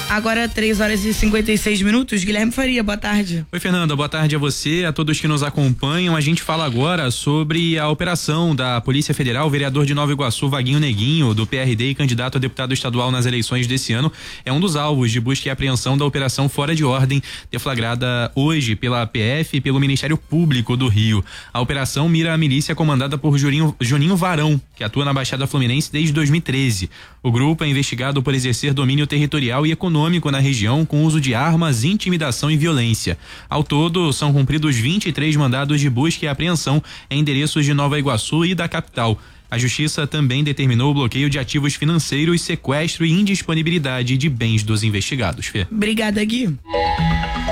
Agora 3h56. Guilherme Faria, boa tarde. Oi, Fernanda, boa tarde a você, a todos que nos acompanham. A gente fala agora sobre a operação da Polícia Federal. O vereador de Nova Iguaçu, Vaguinho Neguinho, do PRD e candidato a deputado estadual nas eleições desse ano, é um dos alvos de busca e apreensão da Operação Fora de Ordem, deflagrada hoje pela PF e pelo Ministério Público do Rio. A operação mira a milícia comandada por Juninho Varão, que atua na Baixada Fluminense desde 2013. O grupo é investigado por exercer domínio territorial e econômico na região com uso de armas, intimidação e violência. Ao todo, são cumpridos 23 mandados de busca e apreensão em endereços de Nova Iguaçu e da capital. A Justiça também determinou o bloqueio de ativos financeiros, sequestro e indisponibilidade de bens dos investigados. Fê. Obrigada, Gui.